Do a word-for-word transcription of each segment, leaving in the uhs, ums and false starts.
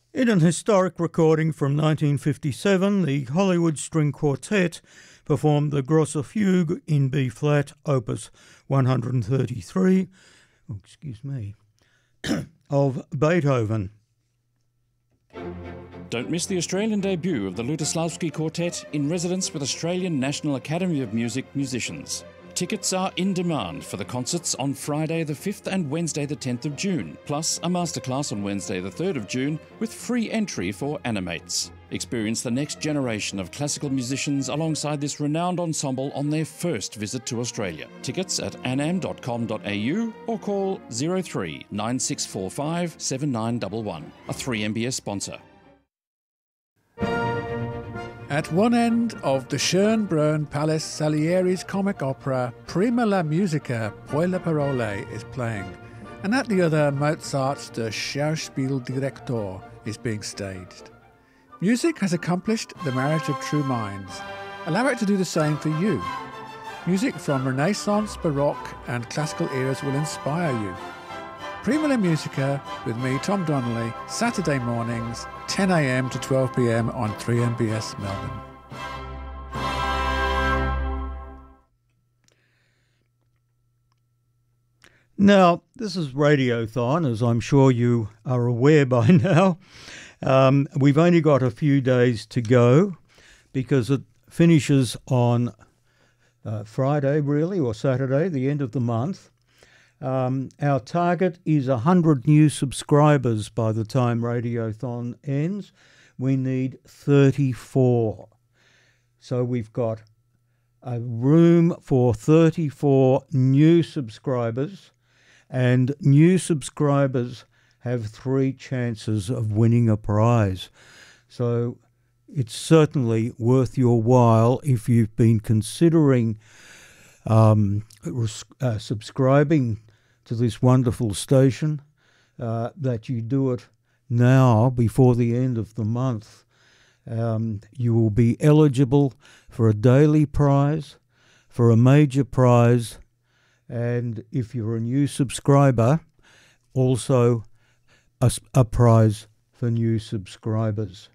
In an historic recording from nineteen fifty-seven, the Hollywood String Quartet performed the Grosser Fugue in B-flat, opus one hundred thirty-three, oh, excuse me, of Beethoven. Don't miss the Australian debut of the Lutoslavsky Quartet in residence with Australian National Academy of Music musicians. Tickets are in demand for the concerts on Friday the fifth and Wednesday the tenth of June, plus a masterclass on Wednesday the third of June with free entry for Animates. Experience the next generation of classical musicians alongside this renowned ensemble on their first visit to Australia. Tickets at anam dot com dot a u or call zero three nine six four five seven nine one one, a three M B S sponsor. At one end of the Schönbrunn Palace, Salieri's comic opera Prima la musica, poi le parole is playing, and at the other Mozart's Der Schauspieldirektor is being staged. Music has accomplished the marriage of true minds. Allow it to do the same for you. Music from Renaissance, Baroque and classical eras will inspire you. Prima la musica with me, Tom Donnelly, Saturday mornings, ten a m to twelve p m on three M B S Melbourne. Now, this is Radiothon, as I'm sure you are aware by now. Um, we've only got a few days to go because it finishes on uh, Friday, really, or Saturday, the end of the month. Um, our target is one hundred new subscribers by the time Radiothon ends. We need thirty-four. So we've got a room for thirty-four new subscribers, and new subscribers have three chances of winning a prize. So it's certainly worth your while if you've been considering um, uh, subscribing to this wonderful station, uh, that you do it now before the end of the month. Um, you will be eligible for a daily prize, for a major prize, and if you're a new subscriber, also a, a prize for new subscribers.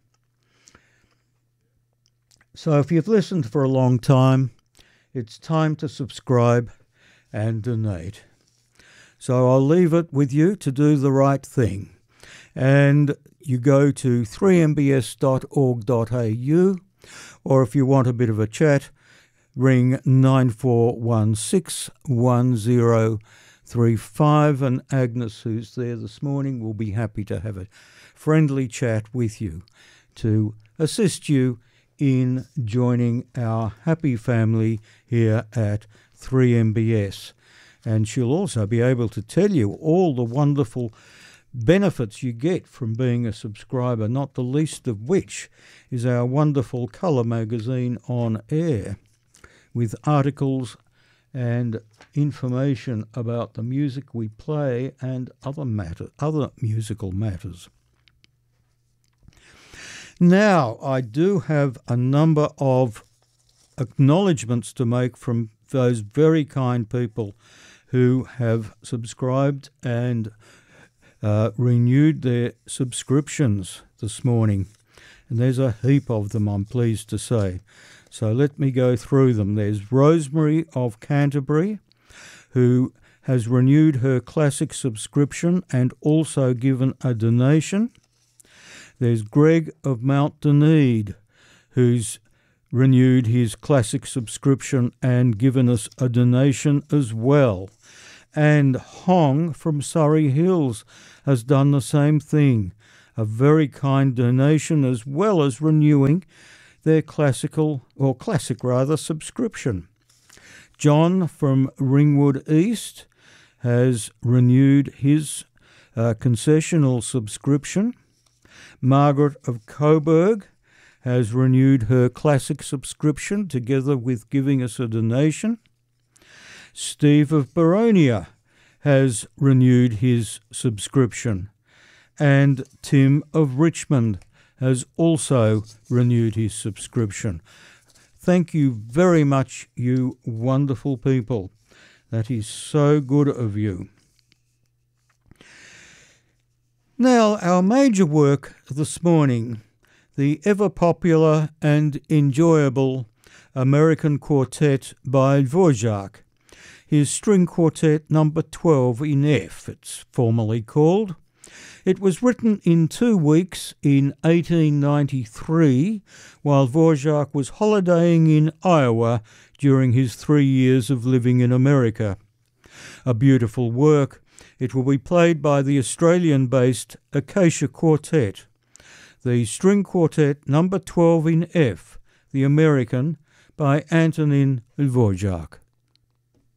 So if you've listened for a long time, it's time to subscribe and donate. So I'll leave it with you to do the right thing. And you go to three m b s dot org dot a u, or if you want a bit of a chat, ring nine four one six one zero three five, and Agnes, who's there this morning, will be happy to have a friendly chat with you to assist you in joining our happy family here at three M B S. And she'll also be able to tell you all the wonderful benefits you get from being a subscriber, not the least of which is our wonderful colour magazine On Air, with articles and information about the music we play and other matter, other musical matters. Now, I do have a number of acknowledgements to make from those very kind people who have subscribed and uh, renewed their subscriptions this morning. And there's a heap of them, I'm pleased to say. So let me go through them. There's Rosemary of Canterbury, who has renewed her classic subscription and also given a donation. There's Greg of Mount Dunedin, who's renewed his classic subscription and given us a donation as well. And Hong from Surrey Hills has done the same thing, a very kind donation as well as renewing their classical, or classic rather, subscription. John from Ringwood East has renewed his uh, concessional subscription. Margaret of Coburg has renewed her classic subscription together with giving us a donation. Steve of Baronia has renewed his subscription. And Tim of Richmond has also renewed his subscription. Thank you very much, you wonderful people. That is so good of you. Now, our major work this morning, the ever-popular and enjoyable American Quartet by Dvorak, his String Quartet number twelve in F, it's formally called. It was written in two weeks in eighteen ninety-three, while Dvorak was holidaying in Iowa during his three years of living in America. A beautiful work. It will be played by the Australian-based Acacia Quartet. The String Quartet number twelve in F, the American, by Antonin Dvorak.